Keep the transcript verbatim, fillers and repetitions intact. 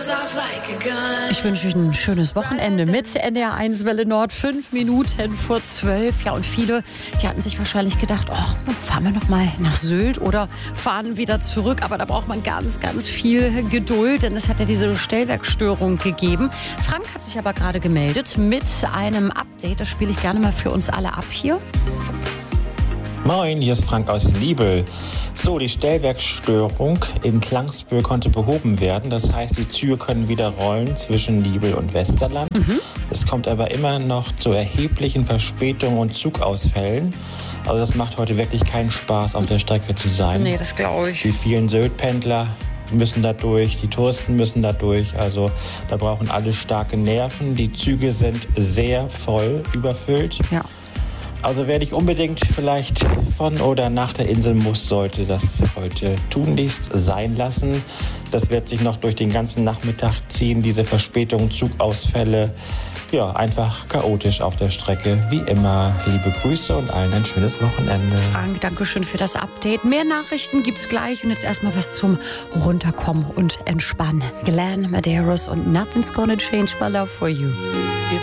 Ich wünsche euch ein schönes Wochenende mit N D R eins Welle Nord, fünf Minuten vor zwölf. Ja, und viele, die hatten sich wahrscheinlich gedacht, oh, fahren wir noch mal nach Sylt oder fahren wieder zurück. Aber da braucht man ganz, ganz viel Geduld, denn es hat ja diese Stellwerksstörung gegeben. Frank hat sich aber gerade gemeldet mit einem Update. Das spiele ich gerne mal für uns alle ab hier. Moin, hier ist Frank aus Liebel. So, die Stellwerksstörung in Klangsbühl konnte behoben werden. Das heißt, die Züge können wieder rollen zwischen Liebel und Westerland. Mhm. Es kommt aber immer noch zu erheblichen Verspätungen und Zugausfällen. Also das macht heute wirklich keinen Spaß, auf der Strecke zu sein. Nee, das glaube ich. Die vielen Sylt-Pendler müssen da durch, die Touristen müssen da durch. Also da brauchen alle starke Nerven. Die Züge sind sehr voll überfüllt. Ja. Also wer nicht unbedingt vielleicht von oder nach der Insel muss, sollte das heute tunlichst sein lassen. Das wird sich noch durch den ganzen Nachmittag ziehen, diese Verspätungen, Zugausfälle. Ja, einfach chaotisch auf der Strecke. Wie immer, liebe Grüße und allen ein schönes Wochenende. Frank, danke schön für das Update. Mehr Nachrichten gibt's gleich und jetzt erstmal was zum Runterkommen und Entspannen. Glenn Medeiros und Nothing's Gonna Change My Love For You.